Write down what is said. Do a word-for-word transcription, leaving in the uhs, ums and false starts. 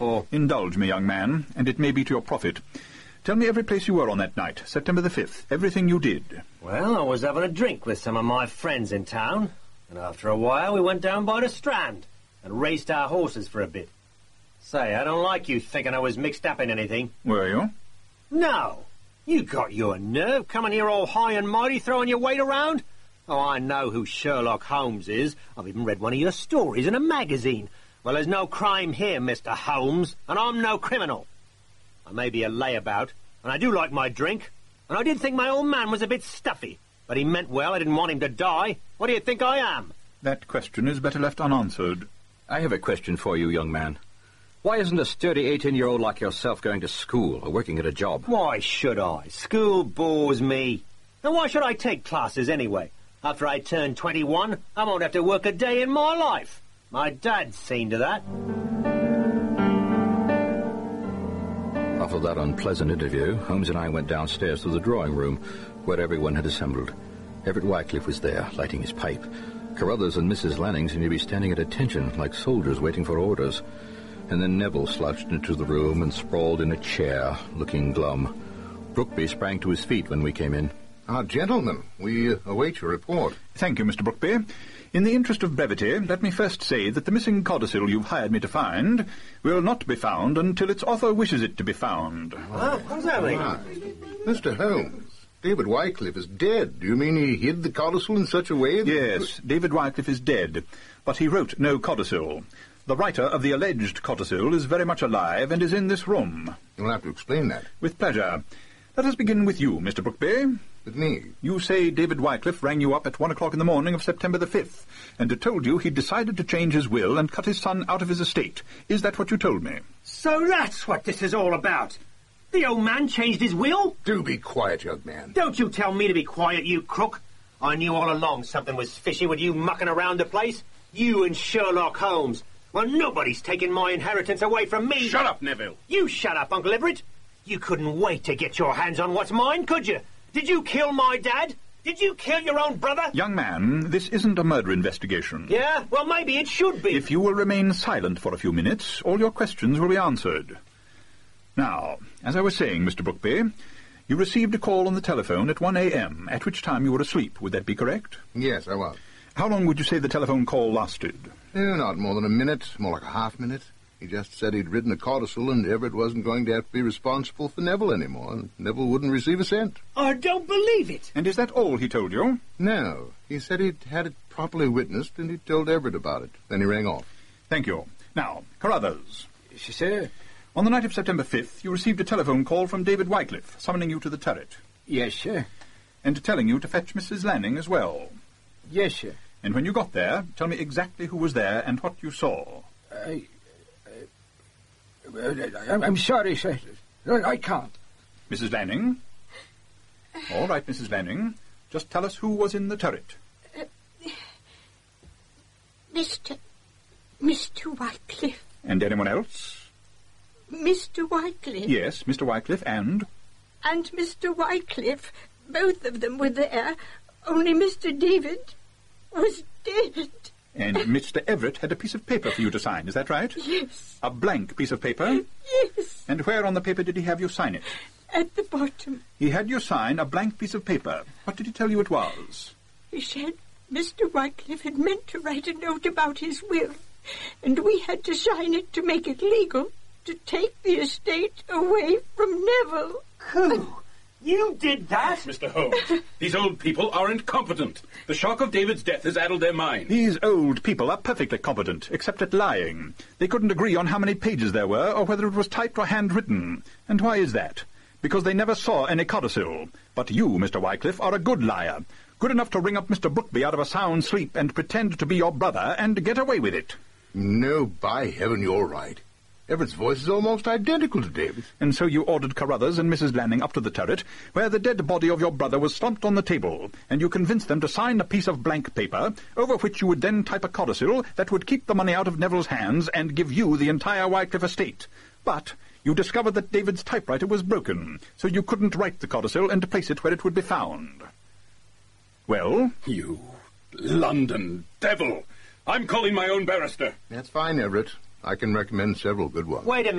or... Indulge me, young man, and it may be to your profit. Tell me every place you were on that night, September the fifth, everything you did. Well, I was having a drink with some of my friends in town, and after a while we went down by the Strand and raced our horses for a bit. Say, I don't like you thinking I was mixed up in anything. Were you? No. You got your nerve, coming here all high and mighty, throwing your weight around. Oh, I know who Sherlock Holmes is. I've even read one of your stories in a magazine. Well, there's no crime here, Mister Holmes, and I'm no criminal. I may be a layabout, and I do like my drink, and I did think my old man was a bit stuffy, but he meant well. I didn't want him to die. What do you think I am? That question is better left unanswered. I have a question for you, young man. Why isn't a sturdy eighteen-year-old like yourself going to school or working at a job? Why should I? School bores me. And why should I take classes anyway? After I turn twenty-one, I won't have to work a day in my life. My dad's seen to that. After that unpleasant interview, Holmes and I went downstairs to the drawing room, where everyone had assembled. Everett Wycliffe was there, lighting his pipe. Carruthers and Missus Lanning seemed to be standing at attention, like soldiers waiting for orders. And then Neville slouched into the room and sprawled in a chair, looking glum. Brookby sprang to his feet when we came in. Ah, gentlemen, we uh, await your report. Thank you, Mister Brookby. In the interest of brevity, let me first say that the missing codicil you've hired me to find will not be found until its author wishes it to be found. Oh, what's that mean? Ah, Mister Holmes, David Wycliffe is dead. Do you mean he hid the codicil in such a way that... Yes, David Wycliffe is dead, but he wrote no codicil. The writer of the alleged codicil is very much alive and is in this room. You'll have to explain that. With pleasure. Let us begin with you, Mister Brookby. With me? You say David Wycliffe rang you up at one o'clock in the morning of September the fifth, and told you he'd decided to change his will and cut his son out of his estate. Is that what you told me? So that's what this is all about. The old man changed his will? Do be quiet, young man. Don't you tell me to be quiet, you crook. I knew all along something was fishy with you mucking around the place. You and Sherlock Holmes. Well, nobody's taking my inheritance away from me. Shut up, Neville. You shut up, Uncle Everett. You couldn't wait to get your hands on what's mine, could you? Did you kill my dad? Did you kill your own brother? Young man, this isn't a murder investigation. Yeah? Well, maybe it should be. If you will remain silent for a few minutes, all your questions will be answered. Now, as I was saying, Mister Brookby, you received a call on the telephone at one a m, at which time you were asleep. Would that be correct? Yes, I was. How long would you say the telephone call lasted? Eh, not more than a minute, more like a half minute. He just said he'd written a codicil and Everett wasn't going to have to be responsible for Neville anymore, and Neville wouldn't receive a cent. I don't believe it. And is that all he told you? No. He said he'd had it properly witnessed, and he told Everett about it. Then he rang off. Thank you. Now, Carruthers. Yes, sir. On the night of September fifth, you received a telephone call from David Wycliffe, summoning you to the turret. Yes, sir. And telling you to fetch Missus Lanning as well. Yes, sir. And when you got there, tell me exactly who was there and what you saw. I... Uh, I'm sorry, sir. I can't. Missus Lanning? All right, Missus Lanning. Just tell us who was in the turret. Uh, Mister... Mister Wycliffe. And anyone else? Mister Wycliffe. Yes, Mister Wycliffe and... And Mister Wycliffe. Both of them were there. Only Mister David was dead. And Mister Everett had a piece of paper for you to sign, is that right? Yes. A blank piece of paper? Yes. And where on the paper did he have you sign it? At the bottom. He had you sign a blank piece of paper. What did he tell you it was? He said Mister Wycliffe had meant to write a note about his will, and we had to sign it to make it legal, to take the estate away from Neville. Who? You did that? Mister Holmes, these old people are incompetent. The shock of David's death has addled their minds. These old people are perfectly competent, except at lying. They couldn't agree on how many pages there were, or whether it was typed or handwritten. And why is that? Because they never saw any codicil. But you, Mister Wycliffe, are a good liar. Good enough to ring up Mister Brookby out of a sound sleep and pretend to be your brother and get away with it. No, by heaven, you're right. Everett's voice is almost identical to David's. And so you ordered Carruthers and Missus Lanning up to the turret, where the dead body of your brother was slumped on the table, and you convinced them to sign a piece of blank paper, over which you would then type a codicil that would keep the money out of Neville's hands and give you the entire Wycliffe estate. But you discovered that David's typewriter was broken, so you couldn't write the codicil and place it where it would be found. Well? You London devil! I'm calling my own barrister. That's fine, Everett. I can recommend several good ones. Wait a